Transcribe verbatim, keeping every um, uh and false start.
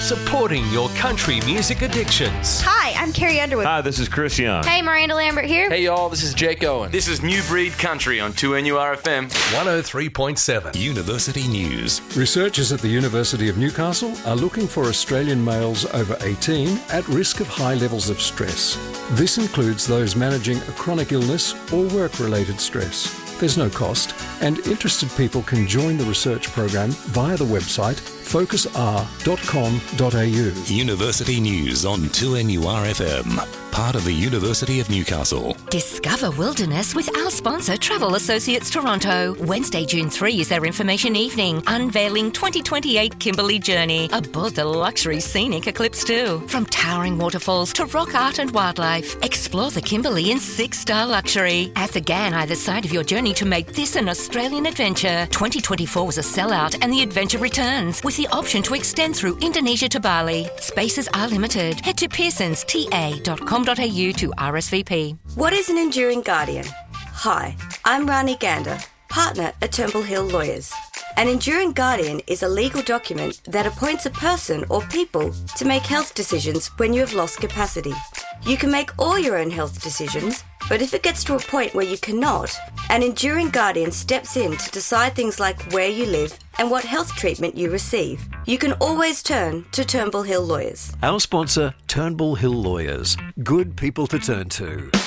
supporting your country music addictions. Hi, I'm Carrie Underwood. Hi, this is Chris Young. Hey, Miranda Lambert here. Hey, y'all, this is Jake Owen. This is New Breed Country on two N U R F M. one oh three point seven. University News. Researchers at the University of Newcastle are looking for Australian males over eighteen at risk of high levels of stress. This includes those managing a chronic illness or work-related stress. There's no cost, and interested people can join the research program via the website focus r dot com dot a u. University News on two N U R F M. Part of the University of Newcastle. Discover wilderness with our sponsor, Travel Associates Toronto. Wednesday, June third is their information evening, unveiling twenty twenty-eight Kimberley Journey aboard the luxury scenic Eclipse two. From towering waterfalls to rock art and wildlife, explore the Kimberley in six-star luxury. At the Ghan, either side of your journey to make this an Australian adventure. twenty twenty-four was a sellout and the adventure returns with the option to extend through Indonesia to Bali. Spaces are limited. Head to pearsons t a dot com dot a u to R S V P. What is an Enduring Guardian? Hi, I'm Rani Gander, partner at Turnbull Hill Lawyers. An Enduring Guardian is a legal document that appoints a person or people to make health decisions when you have lost capacity. You can make all your own health decisions, but if it gets to a point where you cannot, an Enduring Guardian steps in to decide things like where you live and what health treatment you receive. You can always turn to Turnbull Hill Lawyers. Our sponsor, Turnbull Hill Lawyers. Good people to turn to.